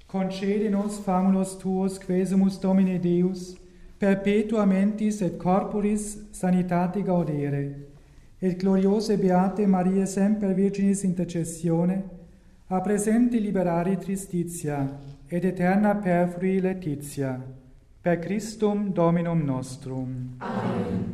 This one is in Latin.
concede nos famulus tuos quesumus Domine Deus, perpetua mentis et corporis sanitate gaudere, et gloriose beate Mariae semper Virginis intercessione, a presente liberare tristitia, et eterna perfrui laetitia. Per Christum Dominum nostrum. Amen.